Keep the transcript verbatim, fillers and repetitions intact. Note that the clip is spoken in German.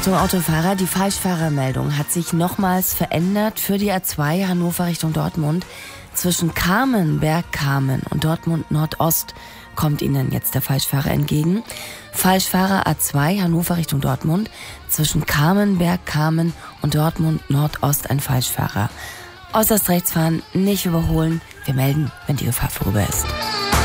Achtung Autofahrer, die Falschfahrermeldung hat sich nochmals verändert für die A zwei Hannover Richtung Dortmund. Zwischen Kamen-Bergkamen und Dortmund Nordost kommt Ihnen jetzt der Falschfahrer entgegen. Falschfahrer A zwei Hannover Richtung Dortmund. Zwischen Kamen-Bergkamen und Dortmund Nordost ein Falschfahrer. Äußerst rechts fahren, nicht überholen. Wir melden, wenn die Gefahr vorüber ist.